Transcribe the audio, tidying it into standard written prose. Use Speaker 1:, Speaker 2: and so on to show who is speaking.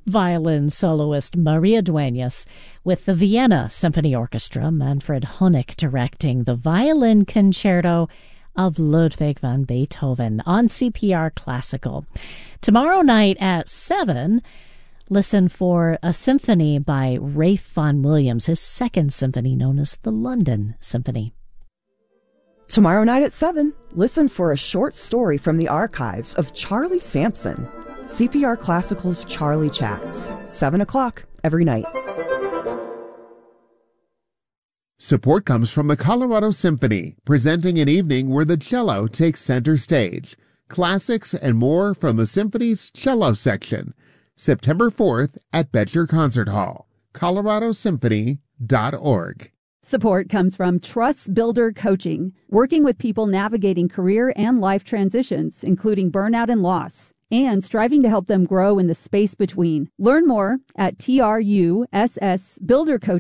Speaker 1: violin soloist Maria Dueñas with the Vienna Symphony Orchestra, Manfred Honeck directing the violin concerto of Ludwig van Beethoven on CPR Classical. Tomorrow night at 7, listen for a symphony by Ralph Vaughan Williams, his second symphony known as the London Symphony.
Speaker 2: Tomorrow night at 7, listen for a short story from the archives of Charlie Sampson. CPR Classical's Charlie Chats, 7 o'clock every night.
Speaker 3: Support comes from the Colorado Symphony, presenting an evening where the cello takes center stage. Classics and more from the Symphony's cello section. September 4th at Betcher Concert Hall. coloradosymphony.org.
Speaker 4: Support comes from Trust Builder Coaching, working with people navigating career and life transitions, including burnout and loss, and striving to help them grow in the space between. Learn more at TRUSS Builder Coaching.